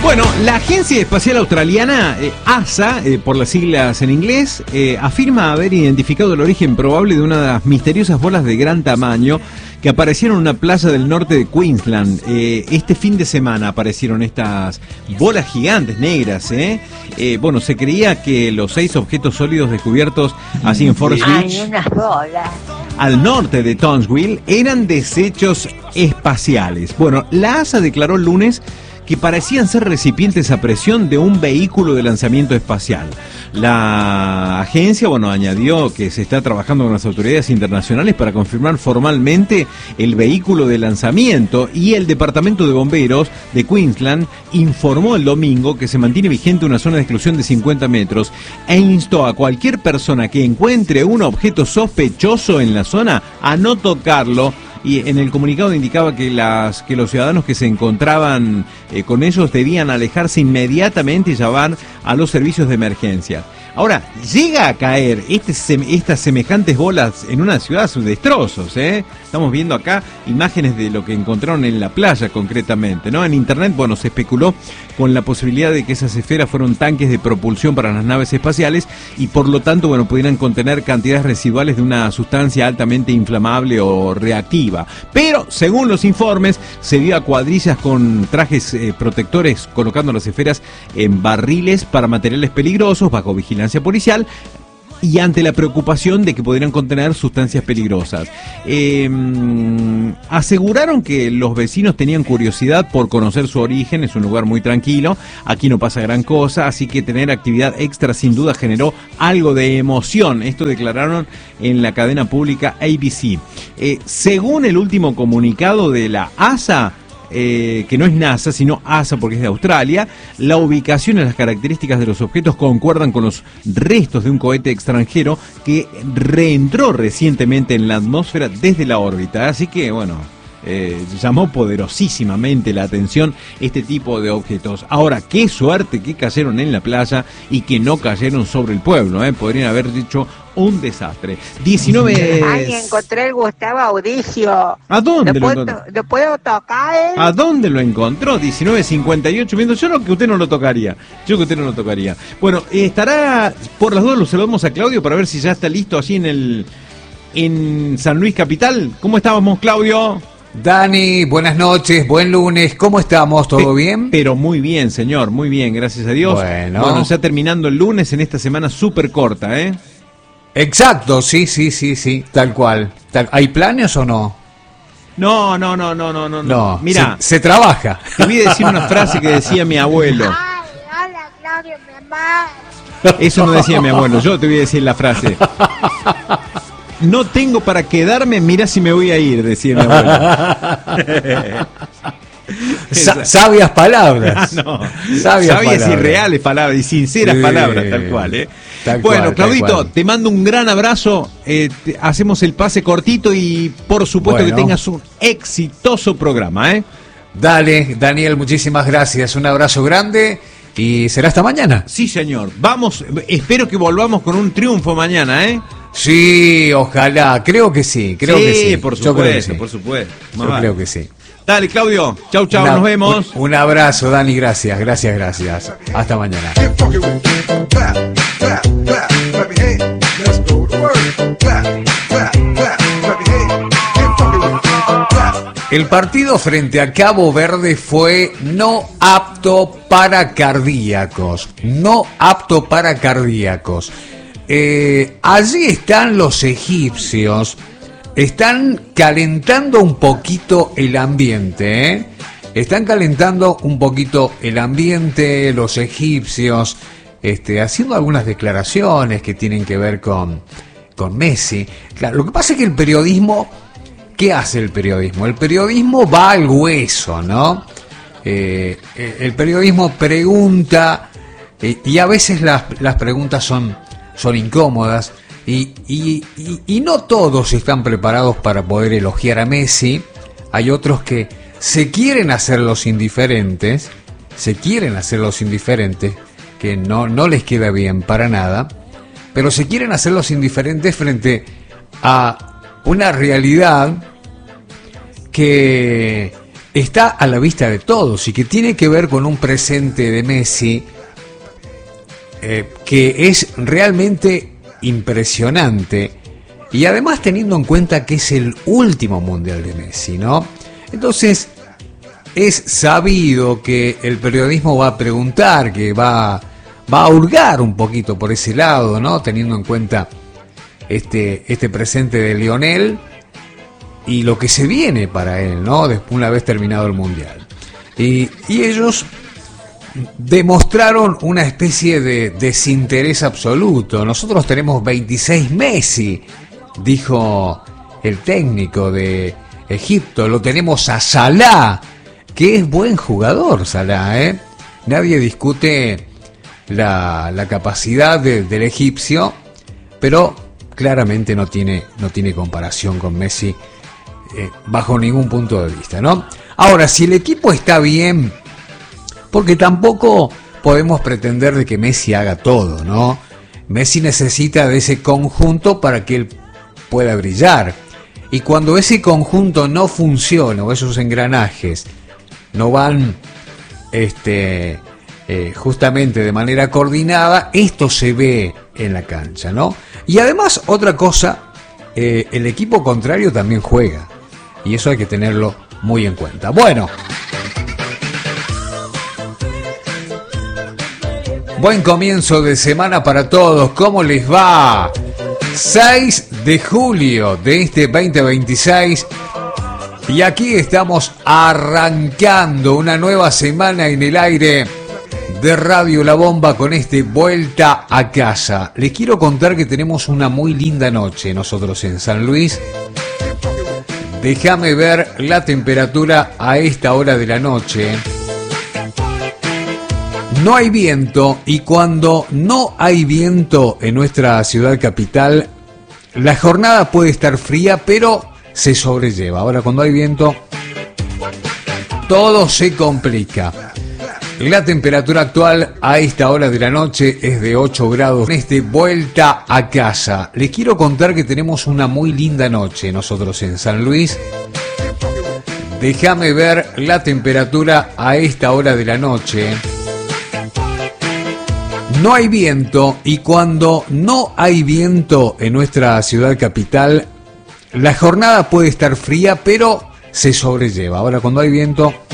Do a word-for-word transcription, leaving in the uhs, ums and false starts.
Bueno, la Agencia Espacial Australiana, eh, A S A, eh, por las siglas en inglés, eh, afirma haber identificado el origen probable de una de las misteriosas bolas de gran tamaño que aparecieron en una playa del norte de Queensland. Eh, este fin de semana aparecieron estas bolas gigantes negras, ¿eh? Eh, bueno, se creía que los seis objetos sólidos descubiertos así en Forest Beach, Hay unas bolas. al norte de Townsville, eran desechos espaciales. Bueno, la A S A declaró el lunes que parecían ser recipientes a presión de un vehículo de lanzamiento espacial. La agencia, bueno, añadió que se está trabajando con las autoridades internacionales para confirmar formalmente el vehículo de lanzamiento, y el Departamento de Bomberos de Queensland informó el domingo que se mantiene vigente una zona de exclusión de cincuenta metros e instó a cualquier persona que encuentre un objeto sospechoso en la zona a no tocarlo. Y en el comunicado indicaba que las que los ciudadanos que se encontraban eh, con ellos debían alejarse inmediatamente y llamar a los servicios de emergencia. Ahora, llega a caer este, estas semejantes bolas en una ciudad, sus destrozos, ¿eh? Estamos viendo acá imágenes de lo que encontraron en la playa concretamente, ¿no? En internet, bueno, se especuló con la posibilidad de que esas esferas fueron tanques de propulsión para las naves espaciales y por lo tanto, bueno, pudieran contener cantidades residuales de una sustancia altamente inflamable o reactiva. Pero, según los informes, se vio a cuadrillas con trajes eh, protectores colocando las esferas en barriles para materiales peligrosos bajo vigilancia policial y ante la preocupación de que pudieran contener sustancias peligrosas. Eh, aseguraron que los vecinos tenían curiosidad por conocer su origen. Es un lugar muy tranquilo, aquí no pasa gran cosa, así que tener actividad extra sin duda generó algo de emoción. Esto declararon en la cadena pública A B C. Eh, según el último comunicado de la A S A, Eh, que no es NASA, sino A S A porque es de Australia, la ubicación y las características de los objetos concuerdan con los restos de un cohete extranjero que reentró recientemente en la atmósfera desde la órbita. Así que, bueno, eh, llamó poderosísimamente la atención este tipo de objetos. Ahora, qué suerte que cayeron en la playa y que no cayeron sobre el pueblo, ¿eh? Podrían haber dicho un desastre. diecinueve... Ay, encontré el Gustavo Audicio. ¿A dónde ¿Lo lo puedo, encontró? ¿Lo puedo tocar? ¿A dónde lo encontró? diecinueve cincuenta y ocho minutos. Yo creo que usted no lo tocaría. Yo creo que usted no lo tocaría. Bueno, estará, por las dos lo saludamos a Claudio para ver si ya está listo allí en el en San Luis Capital. ¿Cómo estábamos, Claudio? Dani, buenas noches, buen lunes, ¿cómo estamos? ¿Todo Pe- bien? Pero muy bien, señor, muy bien, gracias a Dios. Bueno. Bueno, ya terminando el lunes en esta semana súper corta, ¿eh? Exacto, sí, sí, sí, sí, tal cual. Tal- ¿Hay planes o no? No, no, no, no, no, no. No, Mira, se, se trabaja. te voy a decir una frase que decía mi abuelo. Ay, hola, Claudio, mi mamá. Eso no decía mi abuelo, yo te voy a decir la frase. No tengo para quedarme, mira si me voy a ir, decía mi abuelo. Sa- sabias palabras. No, Sabias sabias y palabras. reales palabras y sinceras Sí, palabras, tal cual, ¿eh? tal bueno, cual, tal Claudito, cual. te mando un gran abrazo, eh, te- hacemos el pase cortito y por supuesto Bueno. que tengas un exitoso programa, ¿eh? Dale, Daniel, muchísimas gracias. Un abrazo grande y será hasta mañana. Sí, señor, vamos, espero que volvamos con un triunfo mañana, ¿eh? Sí, ojalá, creo que sí, creo sí, que sí. por Yo creo que supuesto, sí. por supuesto. Yo Mamá. creo que sí. Dale, Claudio, chau, chau, Una- nos vemos. Un, un abrazo, Dani, gracias, gracias, gracias. Hasta mañana. Can't fuck it with me. Clap, clap, clap, clap your hands. Let's go to work. Clap, clap, clap, clap your hands. Can't fuck it with me. Clap. El partido frente a Cabo Verde fue no apto para cardíacos. No apto para cardíacos. Eh, allí están los egipcios. Están calentando un poquito el ambiente, ¿eh? Están calentando un poquito el ambiente, los egipcios, este, haciendo algunas declaraciones que tienen que ver con, con Messi. Claro, lo que pasa es que el periodismo, ¿qué hace el periodismo? El periodismo va al hueso, ¿no? Eh, el periodismo pregunta, eh, y a veces las, las preguntas son, son incómodas, y, y, y, y no todos están preparados para poder elogiar a Messi. Hay otros que se quieren hacer los indiferentes, se quieren hacer los indiferentes, que no, no les queda bien para nada, pero se quieren hacer los indiferentes frente a una realidad que, está a la vista de todos y que tiene que ver con un presente de Messi eh, que es realmente impresionante, y además teniendo en cuenta que es el último mundial de Messi, ¿no? Entonces es sabido que el periodismo va a preguntar, que va, va a hurgar un poquito por ese lado, ¿no? Teniendo en cuenta este, este presente de Lionel y lo que se viene para él, ¿no? Después, una vez terminado el mundial. Y, y ellos demostraron una especie de desinterés absoluto. Nosotros tenemos veintiséis Messi, dijo el técnico de Egipto. Lo tenemos a Salah, que es buen jugador, Salah, ¿eh? Nadie discute la, la capacidad de, del egipcio, pero claramente no tiene, no tiene comparación con Messi eh, bajo ningún punto de vista, ¿no? Ahora, si el equipo está bien, porque tampoco podemos pretender de que Messi haga todo, ¿no? Messi necesita de ese conjunto para que él pueda brillar. Y cuando ese conjunto no funciona, o esos engranajes no van este, eh, justamente de manera coordinada, esto se ve en la cancha, ¿no? Y además, otra cosa, eh, el equipo contrario también juega. Y eso hay que tenerlo muy en cuenta. Bueno, buen comienzo de semana para todos. ¿Cómo les va? seis de julio de este veinte veintiséis. Y aquí estamos arrancando una nueva semana en el aire de Radio La Bomba con este Vuelta a Casa. Les quiero contar que tenemos una muy linda noche nosotros en San Luis. Déjame ver la temperatura a esta hora de la noche. No hay viento, y cuando no hay viento en nuestra ciudad capital, la jornada puede estar fría, pero se sobrelleva. Ahora, cuando hay viento, todo se complica. La temperatura actual a esta hora de la noche es de ocho grados. En este Vuelta a Casa, les quiero contar que tenemos una muy linda noche nosotros en San Luis. Déjame ver la temperatura a esta hora de la noche. No hay viento, y cuando no hay viento en nuestra ciudad capital, la jornada puede estar fría, pero se sobrelleva. Ahora, cuando hay viento,